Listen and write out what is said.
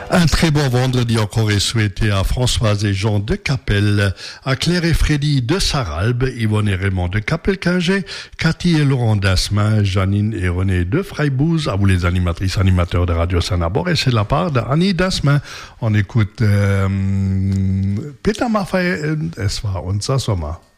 Un très bon vendredi encore est souhaité à Françoise et Jean de Capelle, à Claire et Freddy de Saralbe, Yvonne et Raymond de Capelle-Quingé, Cathy et Laurent d'Asmin, Janine et René de Freibouz, à vous les animatrices, animateurs de Radio Saint-Nabor, et c'est de la part d'Annie d'Asmin. On écoute Peter Maffay, es war unser Sommer.